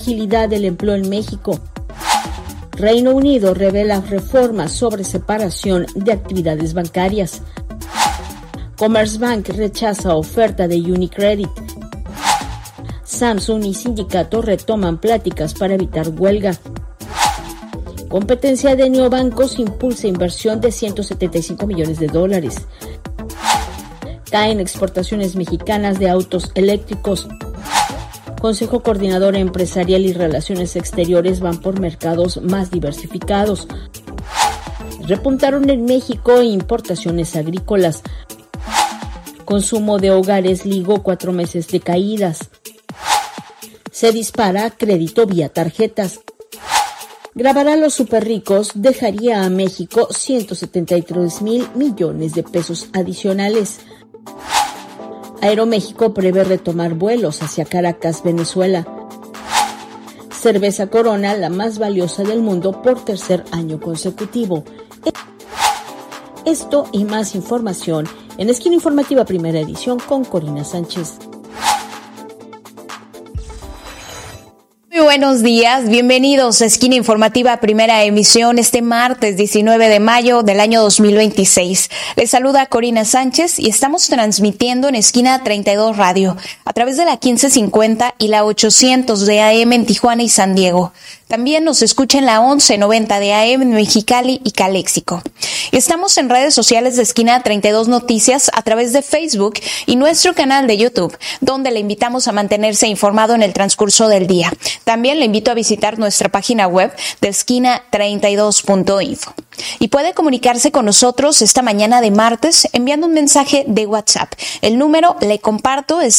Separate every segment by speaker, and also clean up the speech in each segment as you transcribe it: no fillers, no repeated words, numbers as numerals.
Speaker 1: agilidad del empleo en México. Reino Unido revela reformas sobre separación de actividades bancarias. Commerzbank rechaza oferta de Unicredit. Samsung y sindicatos retoman pláticas para evitar huelga. Competencia de neobancos impulsa inversión de $175 millones. Caen exportaciones mexicanas de autos eléctricos. Consejo Coordinador Empresarial y Relaciones Exteriores van por mercados más diversificados. Repuntaron en México importaciones agrícolas. Consumo de hogares ligó 4 meses de caídas. Se dispara crédito vía tarjetas. Grabará a los superricos, dejaría a México $173,000 millones adicionales. Aeroméxico prevé retomar vuelos hacia Caracas, Venezuela. Cerveza Corona, la más valiosa del mundo por tercer año consecutivo. Esto y más información en Esquina Informativa Primera Edición con Corina Sánchez.
Speaker 2: Muy buenos días, bienvenidos a Esquina Informativa Primera Emisión este martes 19 de mayo del año 2026. Les saluda Corina Sánchez y estamos transmitiendo en Esquina 32 Radio a través de la 1550 y la 800 de AM en Tijuana y San Diego. También nos escucha en la 1190 de AM en Mexicali y Caléxico. Estamos en redes sociales de Esquina 32 Noticias a través de Facebook y nuestro canal de YouTube, donde le invitamos a mantenerse informado en el transcurso del día. También le invito a visitar nuestra página web de esquina32.info. Y puede comunicarse con nosotros esta mañana de martes enviando un mensaje de WhatsApp. El número, le comparto, es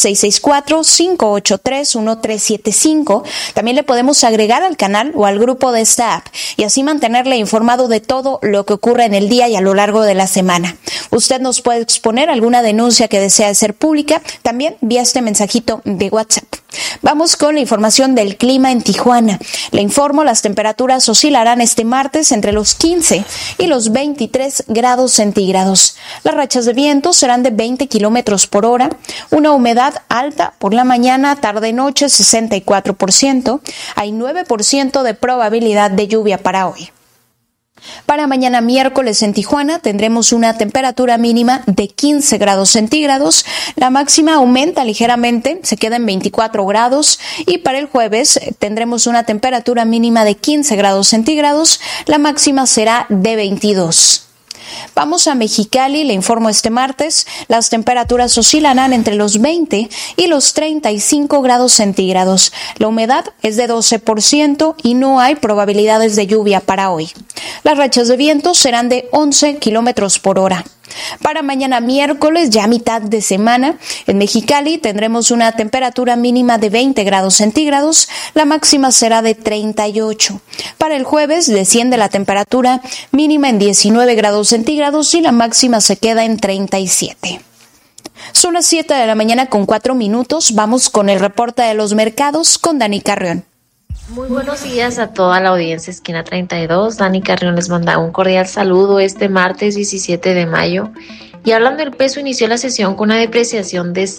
Speaker 2: 664-583-1375. También le podemos agregar al canal o al grupo de esta app y así mantenerle informado de todo lo que ocurre en el día y a lo largo de la semana. Usted nos puede exponer alguna denuncia que desea hacer pública también vía este mensajito de WhatsApp. Vamos con la información del clima en Tijuana. Le informo, las temperaturas oscilarán este martes entre los 15 y los 23 grados centígrados. Las rachas de viento serán de 20 kilómetros por hora, una humedad alta por la mañana, tarde-noche 64%, hay 9% de probabilidad de lluvia para hoy. Para mañana miércoles en Tijuana tendremos una temperatura mínima de 15 grados centígrados, la máxima aumenta ligeramente, se queda en 24 grados y para el jueves tendremos una temperatura mínima de 15 grados centígrados, la máxima será de 22. Vamos a Mexicali, le informo este martes, las temperaturas oscilarán entre los 20 y los 35 grados centígrados. La humedad es de 12% y no hay probabilidades de lluvia para hoy. Las rachas de viento serán de 11 kilómetros por hora. Para mañana miércoles, ya mitad de semana, en Mexicali tendremos una temperatura mínima de 20 grados centígrados, la máxima será de 38. Para el jueves desciende la temperatura mínima en 19 grados centígrados y la máxima se queda en 37. Son las 7 de la mañana con 4 minutos, vamos con el reporte de los mercados con Dani Carrión.
Speaker 3: Muy buenos días a toda la audiencia Esquina 32. Dani Carrión les manda un cordial saludo este martes 17 de mayo. Y hablando del peso, inició la sesión con una depreciación de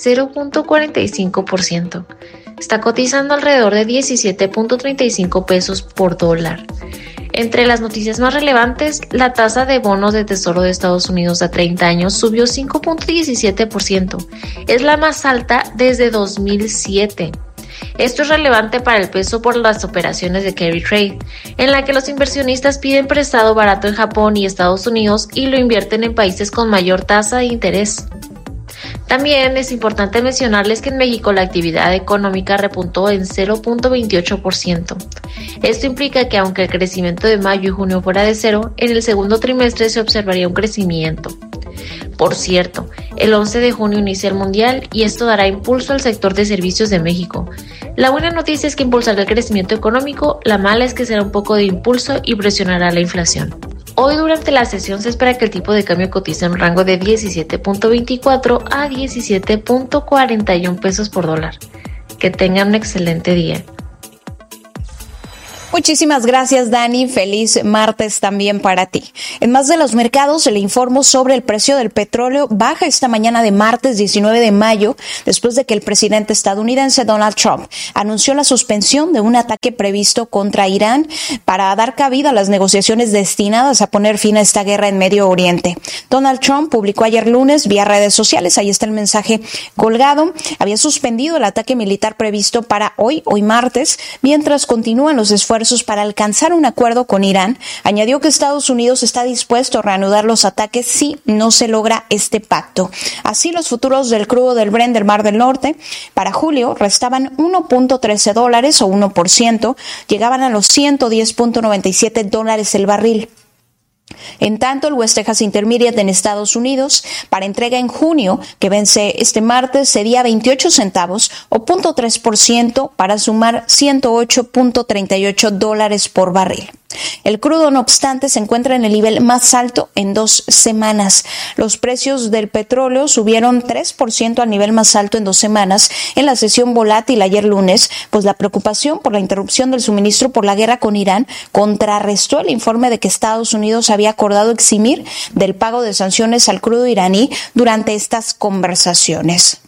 Speaker 3: 0.45%. Está cotizando alrededor de 17.35 pesos por dólar. Entre las noticias más relevantes, la tasa de bonos de Tesoro de Estados Unidos a 30 años subió 5.17%. Es la más alta desde 2007. Esto es relevante para el peso por las operaciones de carry trade, en la que los inversionistas piden prestado barato en Japón y Estados Unidos y lo invierten en países con mayor tasa de interés. También es importante mencionarles que en México la actividad económica repuntó en 0.28%. Esto implica que aunque el crecimiento de mayo y junio fuera de cero, en el segundo trimestre se observaría un crecimiento. Por cierto, el 11 de junio inicia el Mundial y esto dará impulso al sector de servicios de México. La buena noticia es que impulsará el crecimiento económico, la mala es que será un poco de impulso y presionará la inflación. Hoy durante la sesión se espera que el tipo de cambio cotice en un rango de 17.24 a 17.41 pesos por dólar. Que tengan un excelente día.
Speaker 2: Muchísimas gracias, Dani. Feliz martes también para ti. En más de los mercados, le informo sobre el precio del petróleo. Baja esta mañana de martes 19 de mayo, después de que el presidente estadounidense Donald Trump anunció la suspensión de un ataque previsto contra Irán para dar cabida a las negociaciones destinadas a poner fin a esta guerra en Medio Oriente. Donald Trump publicó ayer lunes vía redes sociales, ahí está el mensaje colgado, había suspendido el ataque militar previsto para hoy martes, mientras continúan los esfuerzos para alcanzar un acuerdo con Irán. Añadió que Estados Unidos está dispuesto a reanudar los ataques si no se logra este pacto. Así, los futuros del crudo del Brent del Mar del Norte para julio restaban $1.13 o 1%, llegaban a los $110.97 el barril. En tanto, el West Texas Intermediate en Estados Unidos para entrega en junio, que vence este martes, sería 28 centavos o 0.3% para sumar $108.38 por barril. El crudo, no obstante, se encuentra en el nivel más alto en 2 semanas. Los precios del petróleo subieron 3% al nivel más alto en 2 semanas en la sesión volátil ayer lunes, pues la preocupación por la interrupción del suministro por la guerra con Irán contrarrestó el informe de que Estados Unidos había acordado eximir del pago de sanciones al crudo iraní durante estas conversaciones.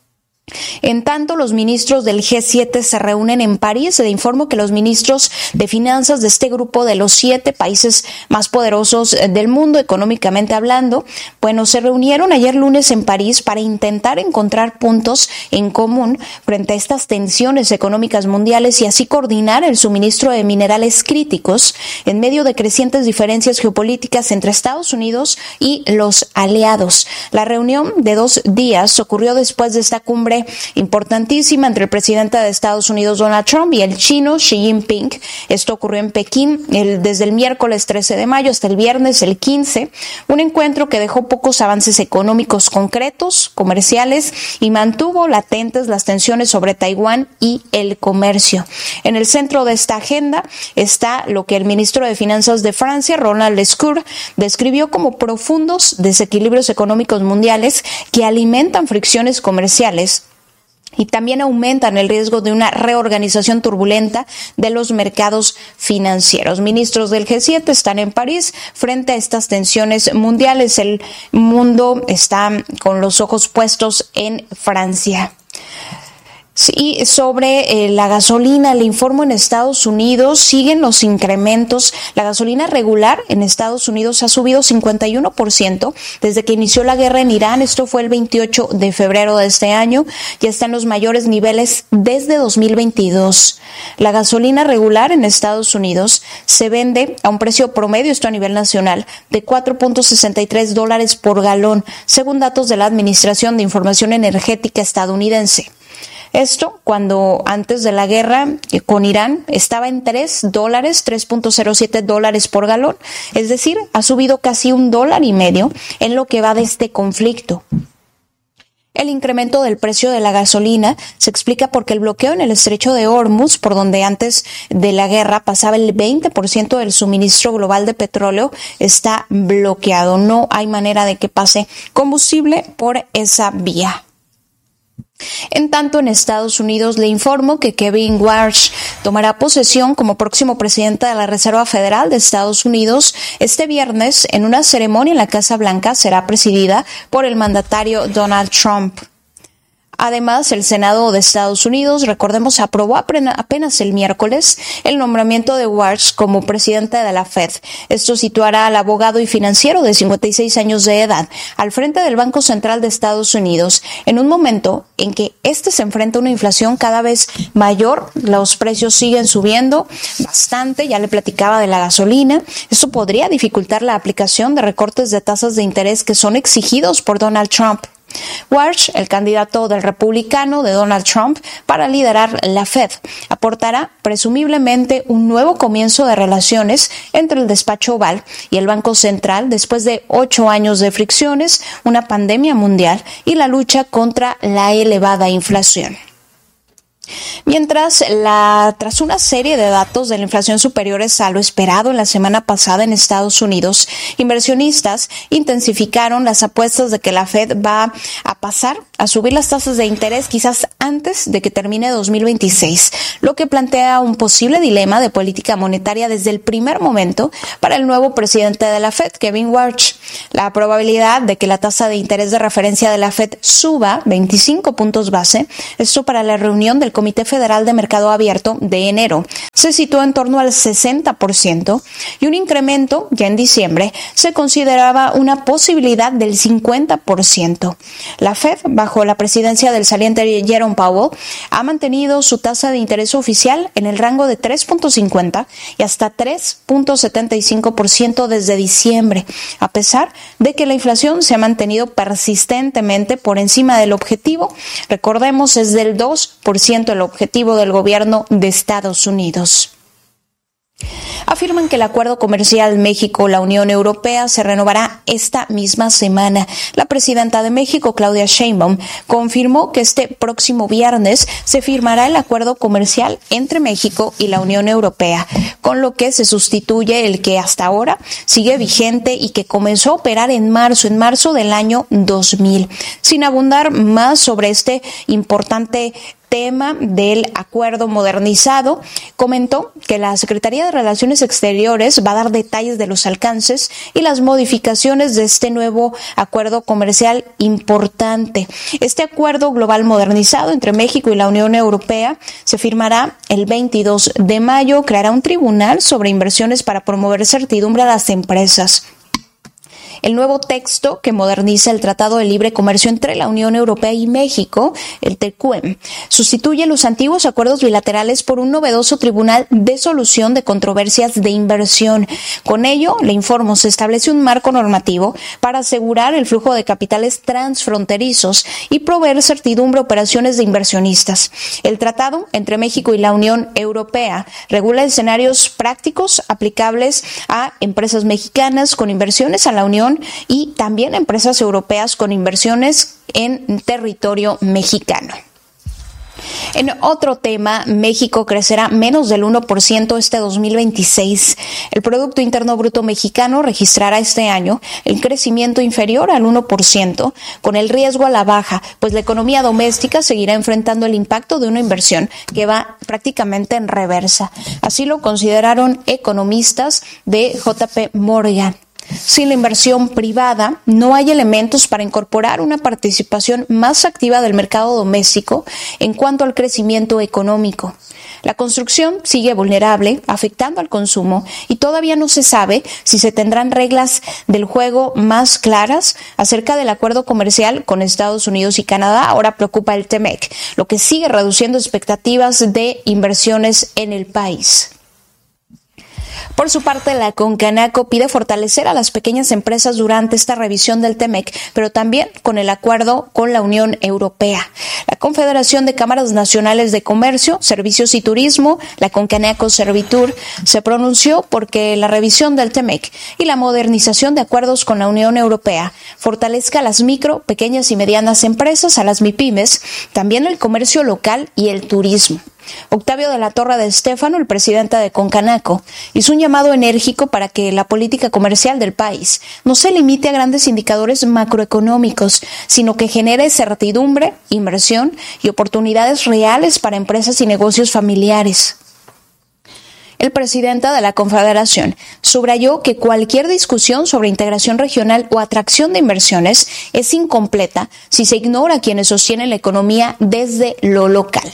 Speaker 2: En tanto, los ministros del G7 se reúnen en París. Le informo que los ministros de finanzas de este grupo de los 7 países más poderosos del mundo, económicamente hablando, se reunieron ayer lunes en París para intentar encontrar puntos en común frente a estas tensiones económicas mundiales y así coordinar el suministro de minerales críticos en medio de crecientes diferencias geopolíticas entre Estados Unidos y los aliados. La reunión de 2 días ocurrió después de esta cumbre importantísima entre el presidente de Estados Unidos Donald Trump y el chino Xi Jinping. Esto ocurrió en Pekín desde el miércoles 13 de mayo hasta el viernes el 15, un encuentro que dejó pocos avances económicos concretos, comerciales, y mantuvo latentes las tensiones sobre Taiwán y el comercio. En el centro de esta agenda está lo que el ministro de Finanzas de Francia, Ronald Lescure, describió como profundos desequilibrios económicos mundiales que alimentan fricciones comerciales y también aumentan el riesgo de una reorganización turbulenta de los mercados financieros. Ministros del G7 están en París frente a estas tensiones mundiales. El mundo está con los ojos puestos en Francia. Y sobre la gasolina, le informo, en Estados Unidos siguen los incrementos. La gasolina regular en Estados Unidos ha subido 51% desde que inició la guerra en Irán. Esto fue el 28 de febrero de este año. Ya está en los mayores niveles desde 2022. La gasolina regular en Estados Unidos se vende a un precio promedio, esto a nivel nacional, de $4.63 por galón, según datos de la Administración de Información Energética estadounidense. Esto cuando antes de la guerra con Irán estaba en $3.07 por galón, es decir, ha subido casi $1.50 en lo que va de este conflicto. El incremento del precio de la gasolina se explica porque el bloqueo en el estrecho de Hormuz, por donde antes de la guerra pasaba el 20% del suministro global de petróleo, está bloqueado. No hay manera de que pase combustible por esa vía. En tanto, en Estados Unidos le informo que Kevin Warsh tomará posesión como próximo presidente de la Reserva Federal de Estados Unidos este viernes en una ceremonia en la Casa Blanca. Será presidida por el mandatario Donald Trump. Además, el Senado de Estados Unidos, recordemos, aprobó apenas el miércoles el nombramiento de Warsh como presidente de la Fed. Esto situará al abogado y financiero de 56 años de edad al frente del Banco Central de Estados Unidos en un momento en que este se enfrenta a una inflación cada vez mayor. Los precios siguen subiendo bastante. Ya le platicaba de la gasolina. Esto podría dificultar la aplicación de recortes de tasas de interés que son exigidos por Donald Trump. Warsh, el candidato del republicano de Donald Trump para liderar la Fed, aportará presumiblemente un nuevo comienzo de relaciones entre el despacho Oval y el Banco Central después de 8 años de fricciones, una pandemia mundial y la lucha contra la elevada inflación. Mientras, tras una serie de datos de la inflación superiores a lo esperado en la semana pasada en Estados Unidos, inversionistas intensificaron las apuestas de que la Fed va a pasar a subir las tasas de interés quizás antes de que termine 2026, lo que plantea un posible dilema de política monetaria desde el primer momento para el nuevo presidente de la Fed, Kevin Warsh. La probabilidad de que la tasa de interés de referencia de la Fed suba 25 puntos base, esto para la reunión del Comité Federal de Mercado Abierto de enero, se situó en torno al 60% y un incremento ya en diciembre se consideraba una posibilidad del 50%. La Fed, bajo la presidencia del saliente Jerome Powell, ha mantenido su tasa de interés oficial en el rango de 3.50 y hasta 3.75% desde diciembre, a pesar de que la inflación se ha mantenido persistentemente por encima del objetivo. Recordemos, es del 2% el objetivo del gobierno de Estados Unidos. Afirman que el acuerdo comercial México-la Unión Europea se renovará esta misma semana. La presidenta de México, Claudia Sheinbaum, confirmó que este próximo viernes se firmará el acuerdo comercial entre México y la Unión Europea, con lo que se sustituye el que hasta ahora sigue vigente y que comenzó a operar en marzo del año 2000. Sin abundar más sobre este importante tema del acuerdo modernizado, comentó que la Secretaría de Relaciones Exteriores va a dar detalles de los alcances y las modificaciones de este nuevo acuerdo comercial importante. Este acuerdo global modernizado entre México y la Unión Europea se firmará el 22 de mayo, creará un tribunal sobre inversiones para promover certidumbre a las empresas. El nuevo texto que moderniza el Tratado de Libre Comercio entre la Unión Europea y México, el TECUEM, sustituye los antiguos acuerdos bilaterales por un novedoso tribunal de solución de controversias de inversión. Con ello, le informo, se establece un marco normativo para asegurar el flujo de capitales transfronterizos y proveer certidumbre a operaciones de inversionistas. El tratado entre México y la Unión Europea regula escenarios prácticos aplicables a empresas mexicanas con inversiones a la Unión y también empresas europeas con inversiones en territorio mexicano. En otro tema, México crecerá menos del 1% este 2026. El Producto Interno Bruto mexicano registrará este año el crecimiento inferior al 1%, con el riesgo a la baja, pues la economía doméstica seguirá enfrentando el impacto de una inversión que va prácticamente en reversa. Así lo consideraron economistas de JP Morgan. Sin la inversión privada, no hay elementos para incorporar una participación más activa del mercado doméstico en cuanto al crecimiento económico. La construcción sigue vulnerable, afectando al consumo, y todavía no se sabe si se tendrán reglas del juego más claras acerca del acuerdo comercial con Estados Unidos y Canadá. Ahora preocupa el TEMEC, lo que sigue reduciendo expectativas de inversiones en el país. Por su parte, la Concanaco pide fortalecer a las pequeñas empresas durante esta revisión del TEMEC, pero también con el acuerdo con la Unión Europea. La Confederación de Cámaras Nacionales de Comercio, Servicios y Turismo, la Concanaco Servitur, se pronunció porque la revisión del TEMEC y la modernización de acuerdos con la Unión Europea fortalezca a las micro, pequeñas y medianas empresas, a las MIPYMES, también el comercio local y el turismo. Octavio de la Torre de Estéfano, el presidente de Concanaco, hizo un llamado enérgico para que la política comercial del país no se limite a grandes indicadores macroeconómicos, sino que genere certidumbre, inversión y oportunidades reales para empresas y negocios familiares. El presidente de la Confederación subrayó que cualquier discusión sobre integración regional o atracción de inversiones es incompleta si se ignora a quienes sostienen la economía desde lo local.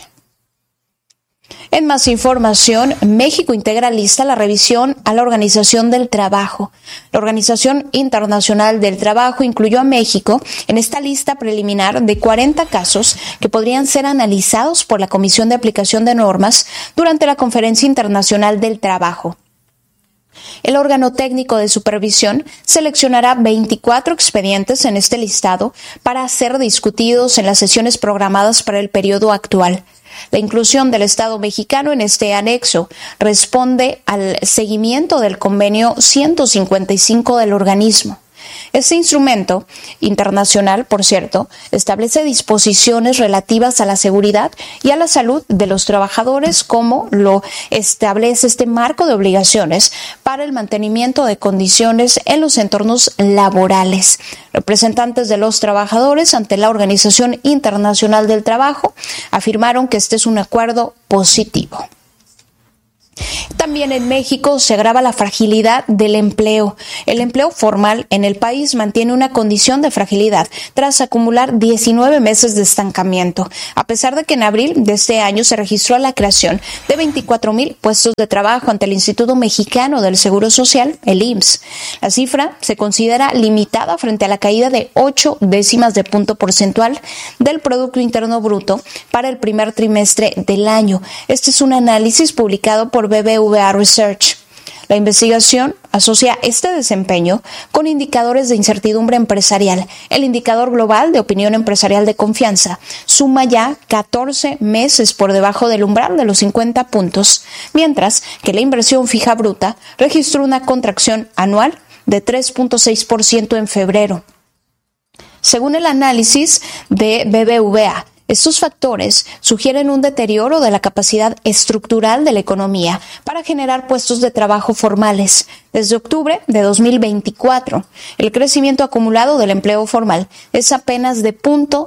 Speaker 2: En más información, México integra lista la revisión a la Organización del Trabajo. La Organización Internacional del Trabajo incluyó a México en esta lista preliminar de 40 casos que podrían ser analizados por la Comisión de Aplicación de Normas durante la Conferencia Internacional del Trabajo. El órgano técnico de supervisión seleccionará 24 expedientes en este listado para ser discutidos en las sesiones programadas para el periodo actual. La inclusión del Estado mexicano en este anexo responde al seguimiento del convenio 155 del organismo. Este instrumento internacional, por cierto, establece disposiciones relativas a la seguridad y a la salud de los trabajadores, como lo establece este marco de obligaciones para el mantenimiento de condiciones en los entornos laborales. Representantes de los trabajadores ante la Organización Internacional del Trabajo afirmaron que este es un acuerdo positivo. También en México se agrava la fragilidad del empleo. El empleo formal en el país mantiene una condición de fragilidad tras acumular 19 meses de estancamiento, a pesar de que en abril de este año se registró la creación de 24,000 puestos de trabajo ante el Instituto Mexicano del Seguro Social, el IMSS. La cifra se considera limitada frente a la caída de 0,8 décimas de punto porcentual del Producto Interno Bruto para el primer trimestre del año. Este es un análisis publicado por BBVA Research. La investigación asocia este desempeño con indicadores de incertidumbre empresarial. El indicador global de opinión empresarial de confianza suma ya 14 meses por debajo del umbral de los 50 puntos, mientras que la inversión fija bruta registró una contracción anual de 3.6% en febrero. Según el análisis de BBVA, estos factores sugieren un deterioro de la capacidad estructural de la economía para generar puestos de trabajo formales. Desde octubre de 2024, el crecimiento acumulado del empleo formal es apenas de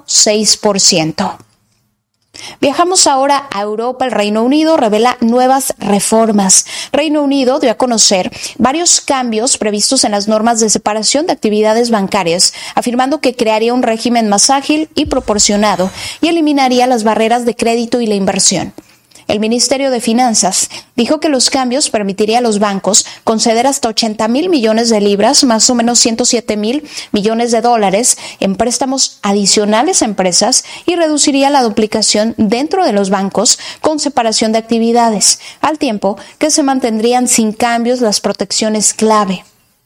Speaker 2: 0.6%. Viajamos ahora a Europa. El Reino Unido revela nuevas reformas. Reino Unido dio a conocer varios cambios previstos en las normas de separación de actividades bancarias, afirmando que crearía un régimen más ágil y proporcionado y eliminaría las barreras de crédito y la inversión. El Ministerio de Finanzas dijo que los cambios permitirían a los bancos conceder hasta 80,000 millones de libras, más o menos 107,000 millones de dólares, en préstamos adicionales a empresas y reduciría la duplicación dentro de los bancos con separación de actividades, al tiempo que se mantendrían sin cambios las protecciones clave.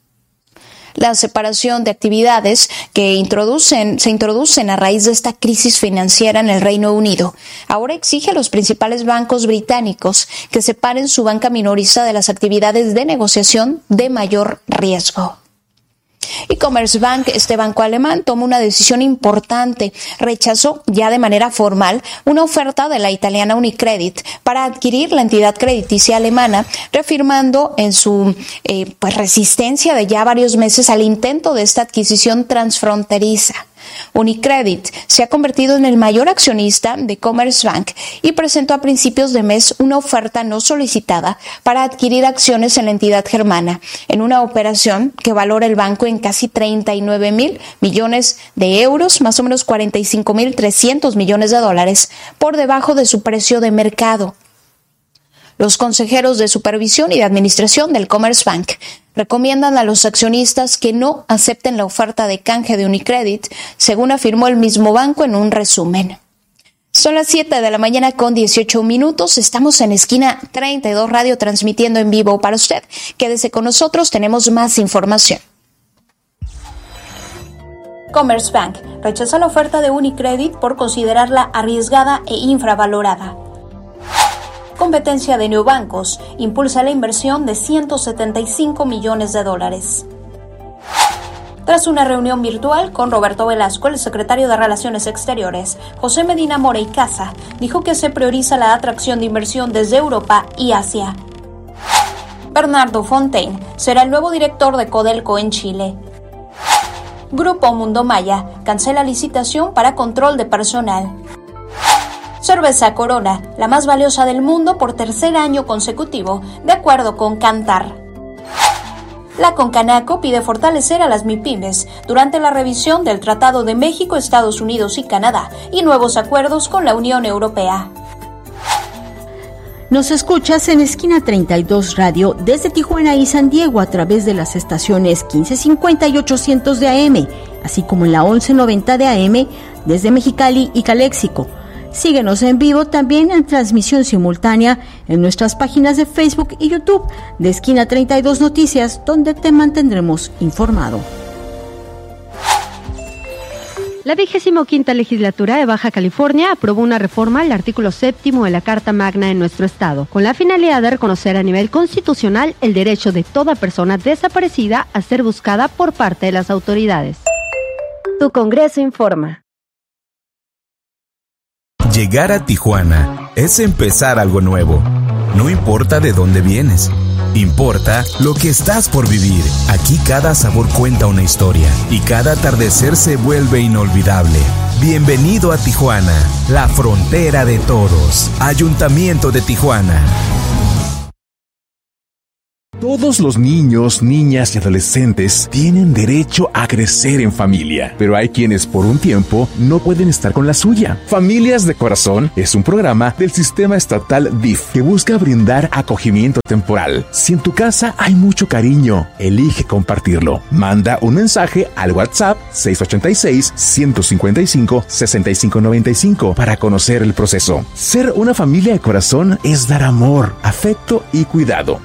Speaker 2: La separación de actividades que se introducen a raíz de esta crisis financiera en el Reino Unido ahora exige a los principales bancos británicos que separen su banca minorista de las actividades de negociación de mayor riesgo. Y Commerzbank, este banco alemán, tomó una decisión importante. Rechazó ya de manera formal una oferta de la italiana Unicredit para adquirir la entidad crediticia alemana, reafirmando en su resistencia de ya varios meses al intento de esta adquisición transfronteriza. Unicredit se ha convertido en el mayor accionista de Commerzbank y presentó a principios de mes una oferta no solicitada para adquirir acciones en la entidad germana, en una operación que valora el banco en casi 39,000 millones de euros, más o menos 45,300 millones de dólares, por debajo de su precio de mercado. Los consejeros de supervisión y de administración del Commerzbank recomiendan a los accionistas que no acepten la oferta de canje de Unicredit, según afirmó el mismo banco en un resumen. Son las 7 de la mañana con 18 minutos. Estamos en Esquina 32 Radio transmitiendo en vivo para usted. Quédese con nosotros, tenemos más información. Commerzbank rechaza la oferta de Unicredit por considerarla arriesgada e infravalorada. Competencia de neobancos impulsa la inversión de 175 millones de dólares. Tras una reunión virtual con Roberto Velasco, el secretario de Relaciones Exteriores, José Medina Mora y Casa dijo que se prioriza la atracción de inversión desde Europa y Asia. Bernardo Fontaine será el nuevo director de Codelco en Chile. Grupo Mundo Maya cancela licitación para control de personal. Cerveza Corona, la más valiosa del mundo por tercer año consecutivo, de acuerdo con Kantar. La Concanaco pide fortalecer a las MIPYMES durante la revisión del Tratado de México, Estados Unidos y Canadá y nuevos acuerdos con la Unión Europea.
Speaker 1: Nos escuchas en Esquina 32 Radio desde Tijuana y San Diego a través de las estaciones 1550 y 800 de AM, así como en la 1190 de AM desde Mexicali y Caléxico. Síguenos en vivo también en transmisión simultánea en nuestras páginas de Facebook y YouTube de Esquina 32 Noticias, donde te mantendremos informado.
Speaker 4: La 25ª legislatura de Baja California aprobó una reforma al artículo 7º de la Carta Magna de nuestro estado, con la finalidad de reconocer a nivel constitucional el derecho de toda persona desaparecida a ser buscada por parte de las autoridades. Tu Congreso informa.
Speaker 5: Llegar a Tijuana es empezar algo nuevo. No importa de dónde vienes, importa lo que estás por vivir. Aquí cada sabor cuenta una historia y cada atardecer se vuelve inolvidable. Bienvenido a Tijuana, la frontera de todos. Ayuntamiento de Tijuana.
Speaker 6: Todos los niños, niñas y adolescentes tienen derecho a crecer en familia, pero hay quienes por un tiempo no pueden estar con la suya. Familias de Corazón es un programa del sistema estatal DIF que busca brindar acogimiento temporal. Si en tu casa hay mucho cariño, elige compartirlo. Manda un mensaje al WhatsApp 686-155-6595 para conocer el proceso. Ser una familia de corazón es dar amor, afecto y cuidado.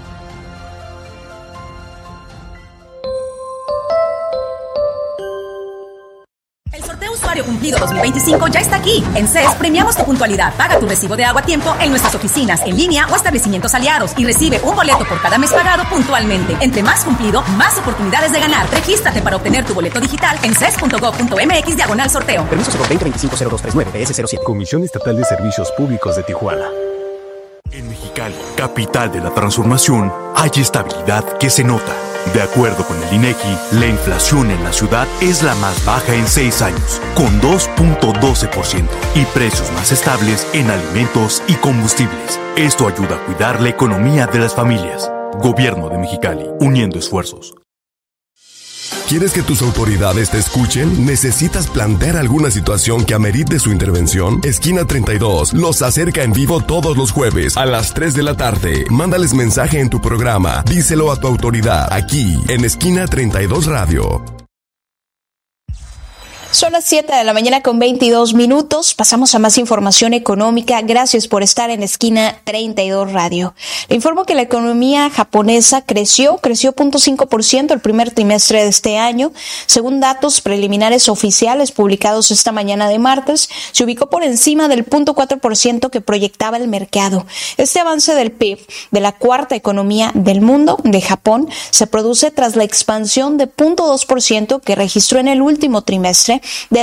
Speaker 7: Cumplido 2025 ya está aquí. En CES premiamos tu puntualidad. Paga tu recibo de agua a tiempo en nuestras oficinas, en línea o establecimientos aliados y recibe un boleto por cada mes pagado puntualmente. Entre más cumplido, más oportunidades de ganar. Regístrate para obtener tu boleto digital en ces.gov.mx/sorteo.
Speaker 8: Permiso 020-250239 PS07.
Speaker 9: Comisión Estatal de Servicios Públicos de Tijuana.
Speaker 10: En Mexicali, capital de la transformación, hay estabilidad que se nota. De acuerdo con el INEGI, la inflación en la ciudad es la más baja en 6 años, con 2.12%, y precios más estables en alimentos y combustibles. Esto ayuda a cuidar la economía de las familias. Gobierno de Mexicali, uniendo esfuerzos.
Speaker 11: ¿Quieres que tus autoridades te escuchen? ¿Necesitas plantear alguna situación que amerite su intervención? Esquina 32 los acerca en vivo todos los jueves a las 3 de la tarde. Mándales mensaje en tu programa. Díselo a tu autoridad aquí en Esquina 32 Radio.
Speaker 2: Son las 7 de la mañana con 22 minutos. Pasamos a más información económica. Gracias por estar en Esquina 32 Radio. Le informo que la economía japonesa creció 0.5% el primer trimestre de este año. Según datos preliminares oficiales publicados esta mañana de martes, se ubicó por encima del 0.4% que proyectaba el mercado. Este avance del PIB de la cuarta economía del mundo, de Japón, se produce tras la expansión de 0.2% que registró en el último trimestre de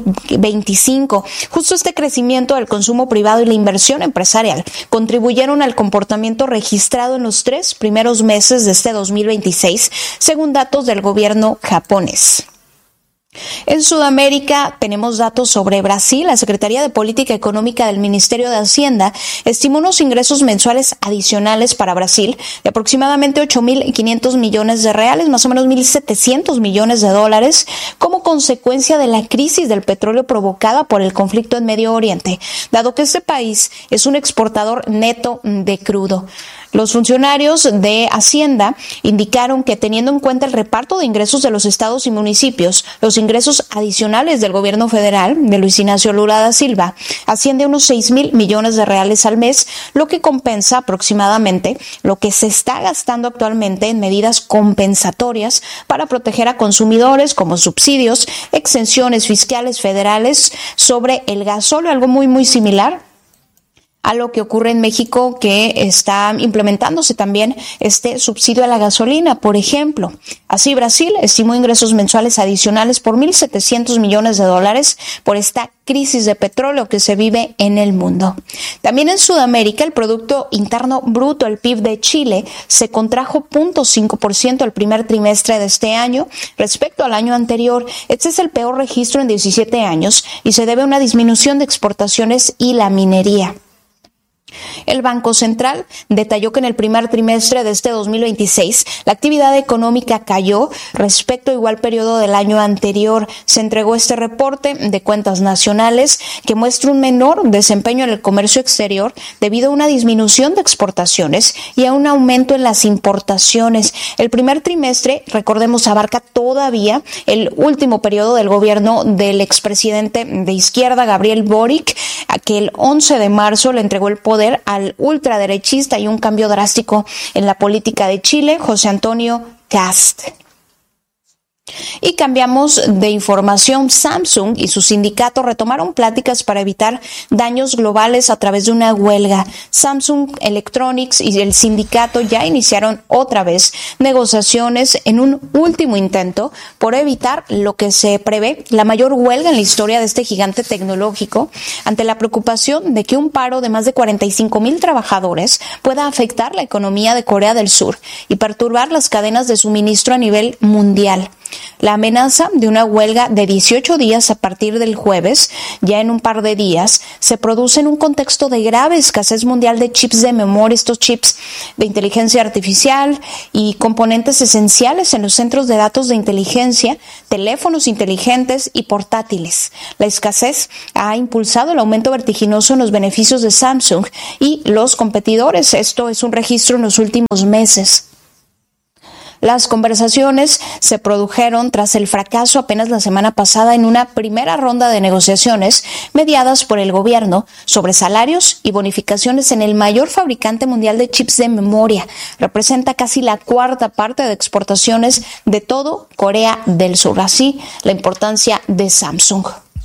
Speaker 2: 2025. Justo este crecimiento del consumo privado y la inversión empresarial contribuyeron al comportamiento registrado en los 3 primeros meses de este 2026, según datos del gobierno japonés. En Sudamérica tenemos datos sobre Brasil. La Secretaría de Política Económica del Ministerio de Hacienda estimó unos ingresos mensuales adicionales para Brasil de aproximadamente 8.500 millones de reales, más o menos 1.700 millones de dólares, como consecuencia de la crisis del petróleo provocada por el conflicto en Medio Oriente, dado que este país es un exportador neto de crudo. Los funcionarios de Hacienda indicaron que, teniendo en cuenta el reparto de ingresos de los estados y municipios, los ingresos adicionales del gobierno federal de Luis Ignacio Lula da Silva asciende a unos 6.000 millones de reales al mes, lo que compensa aproximadamente lo que se está gastando actualmente en medidas compensatorias para proteger a consumidores, como subsidios, exenciones fiscales federales sobre el gasóleo, algo muy similar a lo que ocurre en México, que está implementándose también este subsidio a la gasolina, por ejemplo. Así, Brasil estimó ingresos mensuales adicionales por 1.700 millones de dólares por esta crisis de petróleo que se vive en el mundo. También en Sudamérica, el Producto Interno Bruto, el PIB de Chile, se contrajo 0.5% el primer trimestre de este año respecto al año anterior. Este es el peor registro en 17 años y se debe a una disminución de exportaciones y la minería. El Banco Central detalló que en el primer trimestre de este 2026 la actividad económica cayó respecto al igual periodo del año anterior. Se entregó este reporte de cuentas nacionales que muestra un menor desempeño en el comercio exterior debido a una disminución de exportaciones y a un aumento en las importaciones. El primer trimestre, recordemos, abarca todavía el último periodo del gobierno del expresidente de izquierda, Gabriel Boric, a que el 11 de marzo le entregó el poder al ultraderechista y un cambio drástico en la política de Chile, José Antonio Kast. Y cambiamos de información. Samsung y su sindicato retomaron pláticas para evitar daños globales a través de una huelga. Samsung Electronics y el sindicato ya iniciaron otra vez negociaciones en un último intento por evitar lo que se prevé la mayor huelga en la historia de este gigante tecnológico, ante la preocupación de que un paro de más de 45,000 trabajadores pueda afectar la economía de Corea del Sur y perturbar las cadenas de suministro a nivel mundial. La amenaza de una huelga de 18 días a partir del jueves, ya en un par de días, se produce en un contexto de grave escasez mundial de chips de memoria, estos chips de inteligencia artificial y componentes esenciales en los centros de datos de inteligencia, teléfonos inteligentes y portátiles. La escasez ha impulsado el aumento vertiginoso en los beneficios de Samsung y los competidores. Esto es un registro en los últimos meses. Las conversaciones se produjeron tras el fracaso apenas la semana pasada en una primera ronda de negociaciones mediadas por el gobierno sobre salarios y bonificaciones en el mayor fabricante mundial de chips de memoria. Representa casi la cuarta parte de exportaciones de todo Corea del Sur. Así, la importancia de Samsung.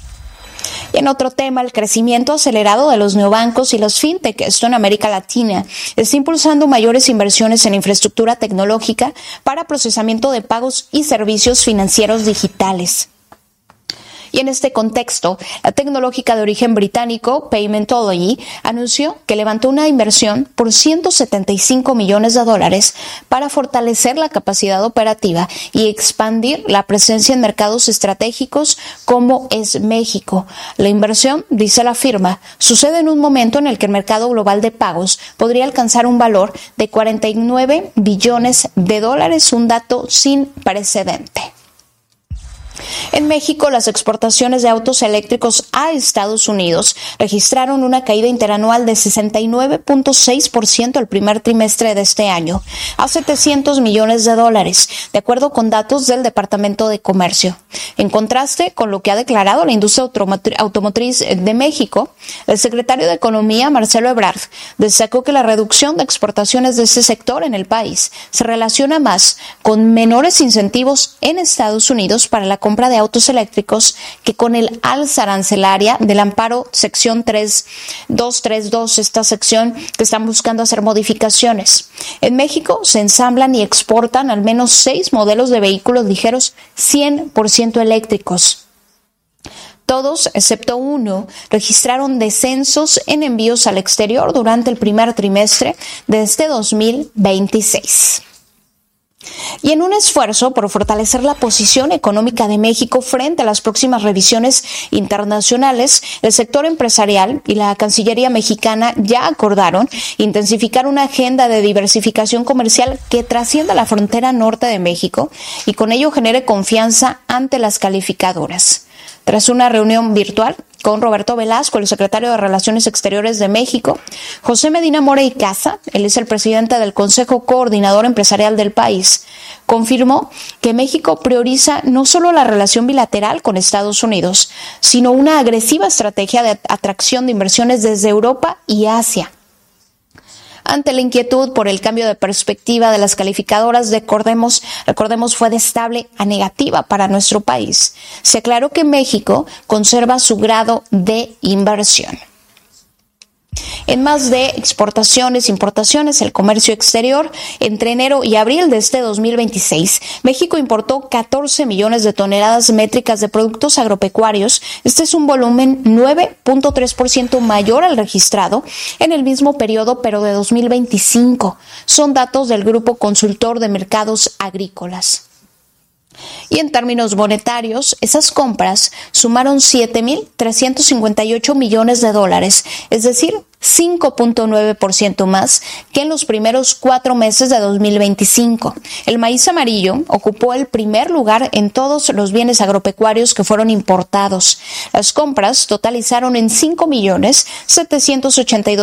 Speaker 2: Y en otro tema, el crecimiento acelerado de los neobancos y los fintech, esto en América Latina, está impulsando mayores inversiones en infraestructura tecnológica para procesamiento de pagos y servicios financieros digitales. Y en este contexto, la tecnológica de origen británico Paymentology anunció que levantó una inversión por $175 millones para fortalecer la capacidad operativa y expandir la presencia en mercados estratégicos como es México. La inversión, dice la firma, sucede en un momento en el que el mercado global de pagos podría alcanzar un valor de $49 billones, un dato sin precedente. En México, las exportaciones de autos eléctricos a Estados Unidos registraron una caída interanual de 69.6% el primer trimestre de este año, a $700 millones, de acuerdo con datos del Departamento de Comercio. En contraste con lo que ha declarado la industria automotriz de México, el secretario de Economía, Marcelo Ebrard, destacó que la reducción de exportaciones de ese sector en el país se relaciona más con menores incentivos en Estados Unidos para la compra de autos eléctricos que con el alza arancelaria del amparo sección 3232, esta sección que están buscando hacer modificaciones. En México se ensamblan y exportan al menos 6 modelos de vehículos ligeros 100% eléctricos. Todos, excepto uno, registraron descensos en envíos al exterior durante el primer trimestre de este 2026. Y en un esfuerzo por fortalecer la posición económica de México frente a las próximas revisiones internacionales, el sector empresarial y la Cancillería mexicana ya acordaron intensificar una agenda de diversificación comercial que trascienda la frontera norte de México y con ello genere confianza ante las calificadoras. Tras una reunión virtual con Roberto Velasco, el secretario de Relaciones Exteriores de México, José Medina Mora y Casa, él es el presidente del Consejo Coordinador Empresarial del país, confirmó que México prioriza no solo la relación bilateral con Estados Unidos, sino una agresiva estrategia de atracción de inversiones desde Europa y Asia. Ante la inquietud por el cambio de perspectiva de las calificadoras, recordemos fue de estable a negativa para nuestro país. Se aclaró que México conserva su grado de inversión. En más de exportaciones, importaciones, el comercio exterior, entre enero y abril de este 2026, México importó 14 millones de toneladas métricas de productos agropecuarios. Este es un volumen 9.3% mayor al registrado en el mismo periodo, pero de 2025. Son datos del Grupo Consultor de Mercados Agrícolas. Y en términos monetarios, esas compras sumaron $7,358 millones, es decir, 5.9% más que en los primeros 4 meses de 2025. El maíz amarillo ocupó el primer lugar en todos los bienes agropecuarios que fueron importados. Las compras totalizaron en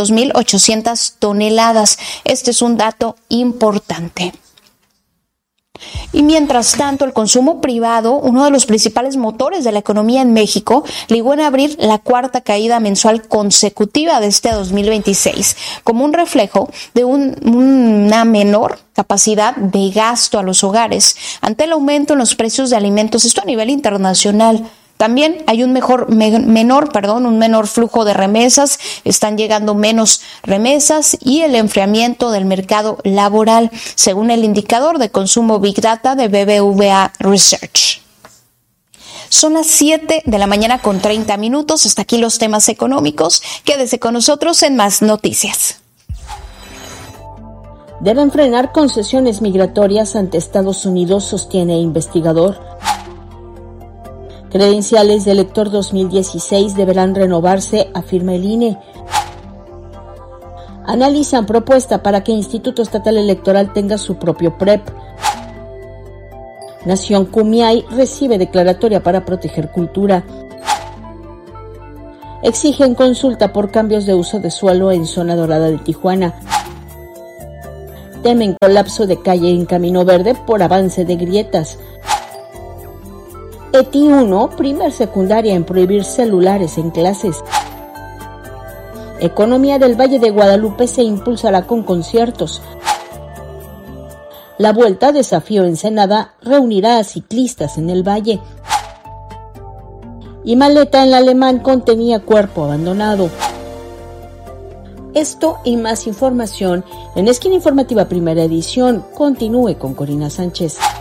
Speaker 2: 5.782.800 toneladas. Este es un dato importante. Y mientras tanto, el consumo privado, uno de los principales motores de la economía en México, ligó en abril la cuarta caída mensual consecutiva de este 2026, como un reflejo de una menor capacidad de gasto a los hogares ante el aumento en los precios de alimentos, esto a nivel internacional. También hay un menor flujo de remesas, están llegando menos remesas y el enfriamiento del mercado laboral, según el indicador de consumo Big Data de BBVA Research. Son las 7 de la mañana con 30 minutos. Hasta aquí los temas económicos. Quédese con nosotros en Más Noticias.
Speaker 1: Deben frenar concesiones migratorias ante Estados Unidos, sostiene investigador. Credenciales de elector 2016 deberán renovarse, afirma el INE. Analizan propuesta para que Instituto Estatal Electoral tenga su propio PREP. Nación Cumiay recibe declaratoria para proteger cultura. Exigen consulta por cambios de uso de suelo en zona dorada de Tijuana. Temen colapso de calle en Camino Verde por avance de grietas. ETI 1, primer secundaria en prohibir celulares en clases. Economía del Valle de Guadalupe se impulsará con conciertos. La Vuelta Desafío Ensenada reunirá a ciclistas en el valle. Y maleta en la Alemán contenía cuerpo abandonado. Esto y más información en Esquina Informativa Primera Edición. Continúe con Corina Sánchez.